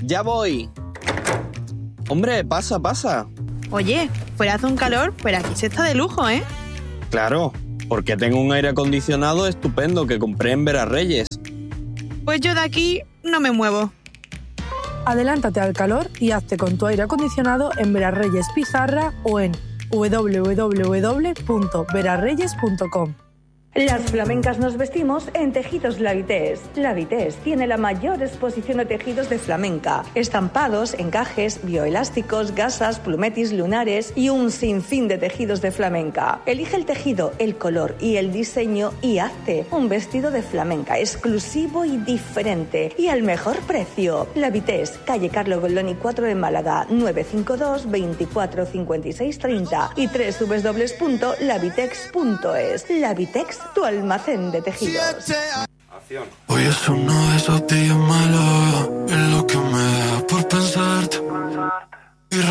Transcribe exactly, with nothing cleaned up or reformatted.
Ya voy. Hombre, pasa, pasa. Oye, fuera hace un calor, pero aquí se está de lujo, ¿eh? Claro, porque tengo un aire acondicionado estupendo que compré en Verarreyes. Pues yo de aquí no me muevo. Adelántate al calor y hazte con tu aire acondicionado en Verarreyes Pizarra o en doble u doble u doble u punto verarreyes punto com. Las flamencas nos vestimos en Tejidos La Vitesse. La Vitesse tiene la mayor exposición de tejidos de flamenca, estampados, encajes, bioelásticos, gasas, plumetis lunares y un sinfín de tejidos de flamenca. Elige el tejido, el color y el diseño y hazte un vestido de flamenca exclusivo y diferente y al mejor precio. La Vitesse, calle Carlo Goldoni cuatro de Málaga, nueve cinco dos, veinticuatro cincuenta y seis treinta y doble u doble u doble u punto la vitex punto es. La Vitex, tu almacén de tejidos. Hoy es uno de esos días malos, en lo que